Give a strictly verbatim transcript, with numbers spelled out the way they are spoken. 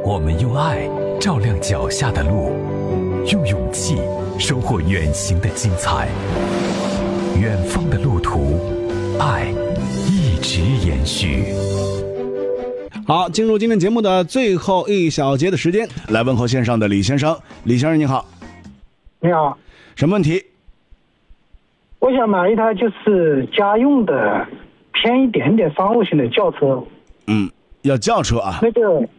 我们用爱照亮脚下的路，用勇气收获远行的精彩。远方的路途，爱一直延续。 好，进入今天节目的最后一小节的时间，来问候线上的李先生。李先生你好。 你好， 什么问题？ 我想买一台就是家用的偏一点点商务型的轿车。 嗯，要轿车啊？ 那个